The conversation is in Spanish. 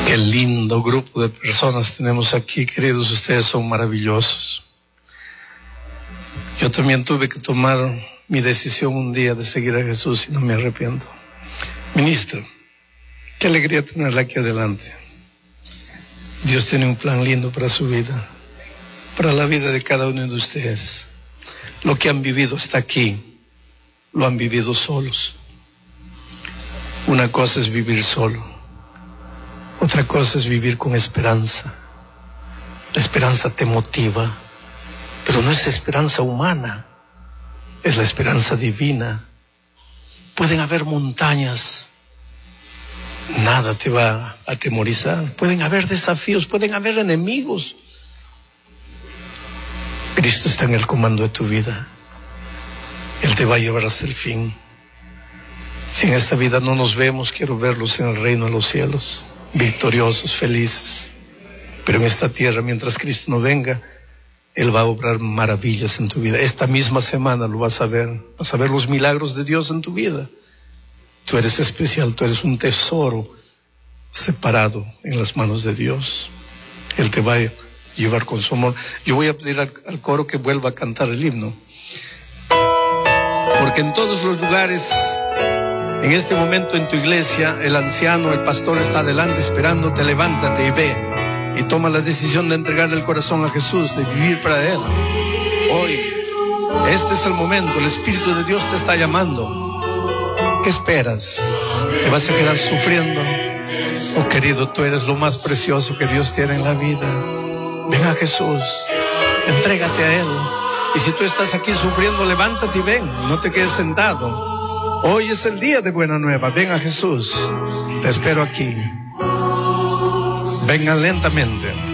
Qué lindo grupo de personas tenemos aquí, queridos. Ustedes son maravillosos. Yo también tuve que tomar mi decisión un día de seguir a Jesús y no me arrepiento. Ministro, qué alegría tenerla aquí adelante. Dios tiene un plan lindo para su vida, para la vida de cada uno de ustedes. Lo que han vivido hasta aquí, lo han vivido solos. Una cosa es vivir solo, otra cosa es vivir con esperanza. La esperanza te motiva, pero no es esperanza humana, es la esperanza divina. Pueden haber montañas, nada te va a atemorizar. Pueden haber desafíos, pueden haber enemigos. Cristo está en el comando de tu vida. Él te va a llevar hasta el fin. Si en esta vida no nos vemos, quiero verlos en el reino de los cielos, victoriosos, felices. Pero en esta tierra, mientras Cristo no venga, Él va a obrar maravillas en tu vida. Esta misma semana lo vas a ver los milagros de Dios en tu vida. Tú eres especial, tú eres un tesoro separado en las manos de Dios. Él te va a llevar con su amor. Yo voy a pedir al coro que vuelva a cantar el himno, porque en todos los lugares, en este momento en tu iglesia, el anciano, el pastor está adelante esperándote. Levántate y ve y toma la decisión de entregar el corazón a Jesús, de vivir para Él. Hoy, este es el momento, el Espíritu de Dios te está llamando. ¿Qué esperas? ¿Te vas a quedar sufriendo? Oh, querido, tú eres lo más precioso que Dios tiene en la vida. Ven a Jesús, entrégate a Él. Y si tú estás aquí sufriendo, levántate y ven, no te quedes sentado. Hoy es el día de buena nueva. Ven a Jesús, te espero aquí. Vengan lentamente.